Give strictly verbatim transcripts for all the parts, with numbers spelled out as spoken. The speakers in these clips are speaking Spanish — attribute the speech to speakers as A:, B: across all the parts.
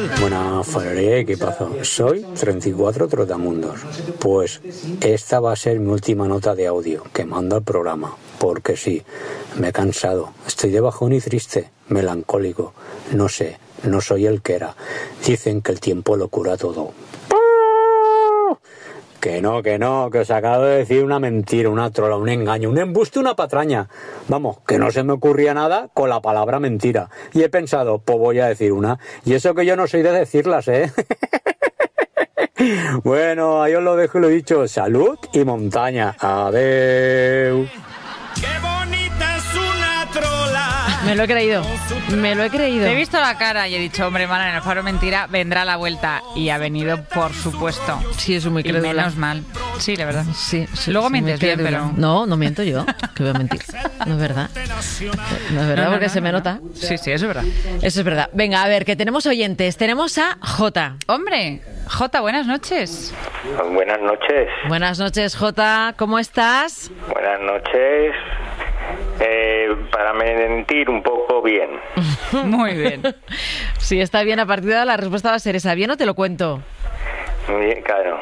A: Buenas, Ferré, ¿qué pasa? Soy treinta y cuatro Trotamundos. Pues esta va a ser mi última nota de audio que mando al programa. Porque sí, me he cansado. Estoy de bajón y triste, melancólico. No sé, no soy el que era. Dicen que el tiempo lo cura todo. Que no, que no, que os acabo de decir una mentira, una trola, un engaño, un embuste, una patraña. Vamos, que no se me ocurría nada con la palabra mentira. Y he pensado, pues voy a decir una. Y eso que yo no soy de decirlas, ¿eh? Bueno, ahí os lo dejo y lo he dicho. Salud y montaña. Adeu.
B: Me lo he creído, me lo he creído.
C: Te he visto la cara y he dicho, hombre, Mara, en el Faro Mentira vendrá la vuelta. Y ha venido, por supuesto.
B: Sí, es muy crédula.
C: Y menos mal. Sí, la verdad.
B: Sí, sí,
C: Luego
B: sí,
C: mientes bien, pero...
B: No, no miento yo, que voy a mentir. No es verdad. No es verdad, no, no, porque no, se no, me nota.
C: Sí, sí, eso es verdad.
B: Eso es verdad. Venga, a ver, que tenemos oyentes. Tenemos a Jota.
C: Hombre, Jota, buenas noches.
D: Buenas noches.
B: Buenas noches, Jota. ¿Cómo estás?
D: Buenas noches. Eh, para mentir un poco bien.
C: Muy bien.
B: Si está bien, a partir de ahora la respuesta va a ser esa. ¿Bien o te lo cuento?
D: Bien, claro.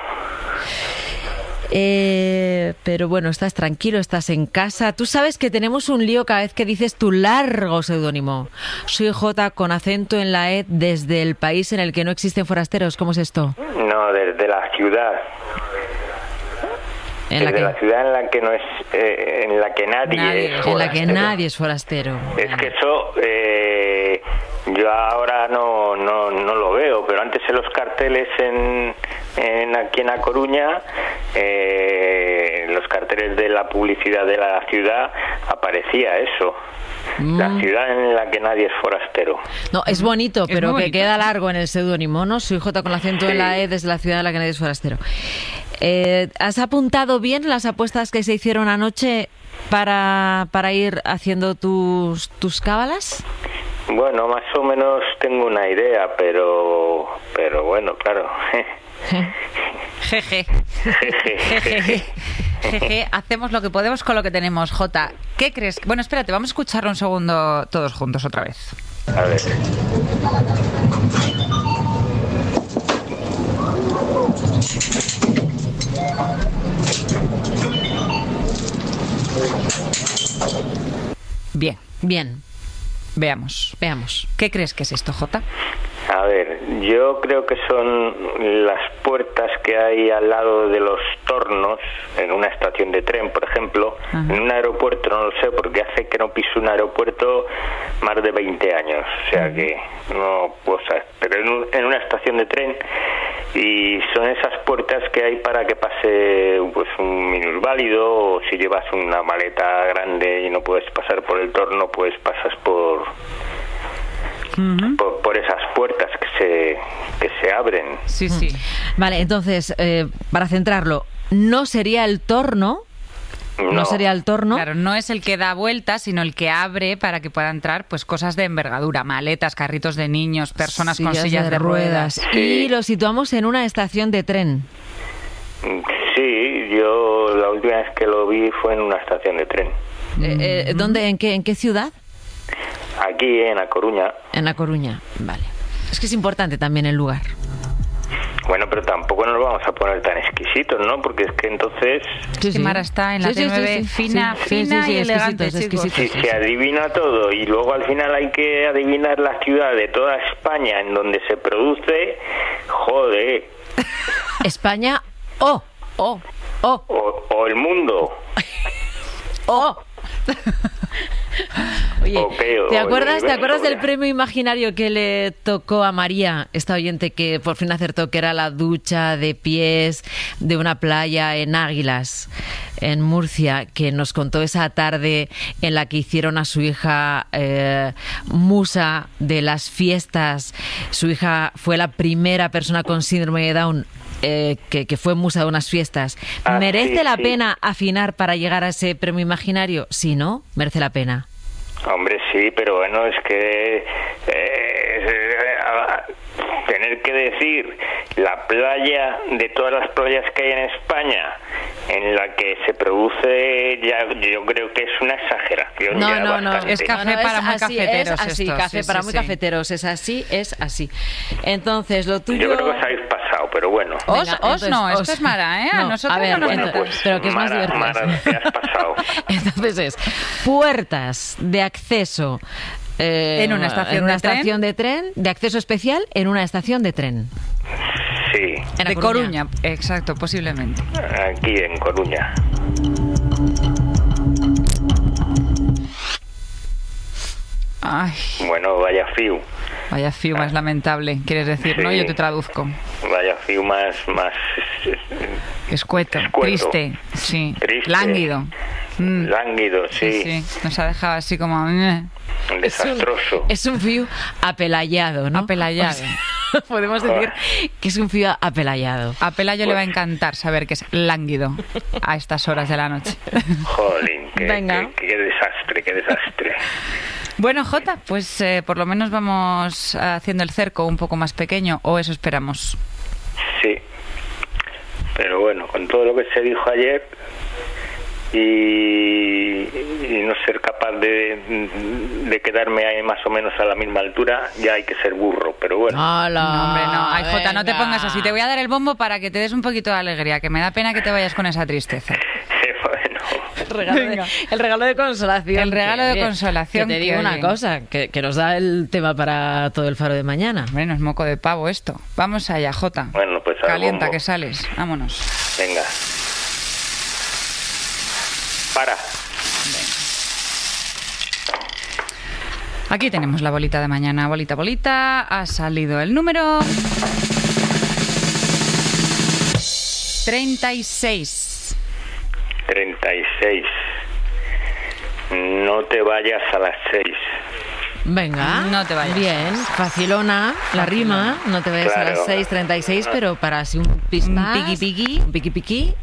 B: Eh, pero bueno, estás tranquilo, estás en casa. Tú sabes que tenemos un lío cada vez que dices tu largo seudónimo. Soy J con acento en la E desde el país en el que no existen forasteros. ¿Cómo es esto?
D: No, desde la ciudad.
B: ¿En
D: desde
B: la,
D: la ciudad en la que no es, eh, en la que nadie,
C: nadie
D: es
B: forastero. En la que
D: forastero.
B: nadie es forastero.
D: Es que eso eh, yo ahora no, no no lo veo, pero antes en los carteles en, en aquí en A Coruña, eh, los carteles de la publicidad de la ciudad aparecía eso. Mm. La ciudad en la que nadie es forastero.
B: No, es bonito,
C: es
B: pero
C: bonito.
B: Que queda largo en el seudónimo, ¿no? Soy J con acento sí. en la E desde la ciudad en la que nadie es forastero. Eh, ¿Has apuntado bien las apuestas que se hicieron anoche para, para ir haciendo tus, tus cábalas?
D: Bueno, más o menos tengo una idea, pero pero bueno, claro.
C: Jeje. Jeje. Jeje. Hacemos lo que podemos con lo que tenemos, Jota. ¿Qué crees? Bueno, espérate, vamos a escucharlo un segundo todos juntos otra vez.
D: A ver.
C: Bien.
B: Bien.
C: Veamos.
B: Veamos.
C: ¿Qué crees que es esto, Jota?
D: A ver, yo creo que son las puertas que hay al lado de los tornos, en una estación de tren, por ejemplo. Ajá. En un aeropuerto no lo sé, porque hace que no piso un aeropuerto más de veinte años, o sea que no puedo saber. Pero en, un, en una estación de tren, y son esas puertas que hay para que pase pues un minusválido, o si llevas una maleta grande y no puedes pasar por el torno, pues pasas por... Uh-huh. Por, por esas puertas que se que se abren.
C: Sí, sí.
B: Vale, entonces, eh, para centrarlo, ¿no sería el torno? No. ¿No sería el torno?
C: Claro, no es el que da vueltas, sino el que abre para que puedan entrar pues cosas de envergadura, maletas, carritos de niños, personas sillas con sillas de, de ruedas.
B: ruedas. Sí. Y lo situamos en una estación de tren.
D: Sí, yo la última vez que lo vi fue en una estación de tren.
B: Eh, eh, ¿Dónde? ¿En qué, en qué ciudad?
D: Aquí, en A Coruña.
B: En A Coruña, vale. Es que es importante también el lugar.
D: Bueno, pero tampoco nos vamos a poner tan exquisitos, ¿no? Porque es que entonces...
C: Sí, sí. Mara está en la sí, T nueve, sí, sí, fina, sí, fina sí, sí, sí, y elegante,
B: exquisitos,
D: Si se adivina todo y luego al final hay que adivinar la ciudad de toda España en donde se produce, joder.
B: España o...
C: O.
B: O.
D: O, o el mundo.
B: O. Oye,
D: okay,
B: ¿te acuerdas, ¿te acuerdas del premio imaginario que le tocó a María, esta oyente que por fin acertó que era la ducha de pies de una playa en Águilas, en Murcia, que nos contó esa tarde en la que hicieron a su hija eh, musa de las fiestas? Su hija fue la primera persona con síndrome de Down Eh, que, que fue musa de unas fiestas.
D: Ah,
B: ¿Merece
D: sí,
B: la
D: sí.
B: pena afinar para llegar a ese premio imaginario? Sí, ¿no? Merece la pena.
D: Hombre, sí, pero bueno, es que eh, tener tener que decir la playa de todas las playas que hay en España en la que se produce, ya yo creo que es una exageración.
B: No,
D: ya
B: no, no,
D: bastante.
C: es café
B: no, no,
C: para
B: es
C: muy
B: así,
C: cafeteros
B: es así,
C: esto,
B: café
C: sí,
B: para
C: sí,
B: muy
C: sí.
B: cafeteros, es así, es así. Entonces, lo tuyo...
D: Yo creo que os habéis pasado, pero bueno.
C: Os,
B: Venga,
C: os no,
B: entonces,
C: esto
B: os.
C: es Mara, ¿eh? A
B: No,
C: nosotros
B: a ver,
C: no nos
B: bueno,
C: metas.
B: pues, pero que es más
D: Mara,
B: divertido.
D: Mara, te has pasado.
B: Entonces es puertas de acceso eh,
C: En una estación
B: en una
C: de tren.
B: estación de tren, de acceso especial en una estación de tren.
D: Sí,
B: En A
C: De Coruña, exacto, posiblemente.
D: aquí en Coruña.
C: Ay,
D: Bueno, vaya fiu.
C: vaya fiu más lamentable, quieres decir, ¿no?
D: Sí.
C: Yo te traduzco.
D: Vaya fiu más, más
C: Escueto,
D: Escueto.
C: triste, sí.
D: Triste.
C: Lánguido. Mm.
D: lánguido, sí,
C: Sí, sí, nos ha dejado así como... eh,
D: desastroso.
B: Es un fío apelayado, ¿no?
C: Apelayado.
B: O sea, podemos decir que es un fío apelayado.
C: A Pelayo le va a encantar saber que es lánguido a estas horas de la noche.
D: Jolín, qué,
B: Venga.
D: qué- qué desastre, qué desastre.
C: Bueno, Jota, pues eh, por lo menos vamos haciendo el cerco un poco más pequeño, o eso esperamos.
D: Sí. Pero bueno, con todo lo que se dijo ayer y, y no ser capaz de, de quedarme ahí más o menos a la misma altura, ya hay que ser burro, pero bueno.
B: ¡Hala!
C: No, hombre, no. Ay, Jota, no te
B: venga.
C: pongas así. Te voy a dar el bombo para que te des un poquito de alegría, que me da pena que te vayas con esa tristeza.
D: Bueno,
B: El regalo, de,
C: Venga.
B: el regalo de consolación.
C: El regalo
B: que,
C: de
B: oye,
C: consolación
B: Que te
C: que,
B: digo una
C: oye.
B: cosa, que, que nos da el tema para todo el faro de mañana.
C: Bueno, es moco de pavo esto. Vamos allá, Jota.
D: bueno, pues al
C: Calienta
D: bombo.
C: que sales. Vámonos.
D: Venga. Para.
C: Aquí tenemos la bolita de mañana. Bolita, bolita. Ha salido el número... treinta y seis.
D: treinta y seis. No te vayas a las seis.
B: Venga.
C: No te vayas.
B: Bien, facilona, la rima. No te vayas a
D: Claro.
B: las seis treinta y seis, pero para así un pista.
C: Un piqui piqui.
B: Un piqui piqui.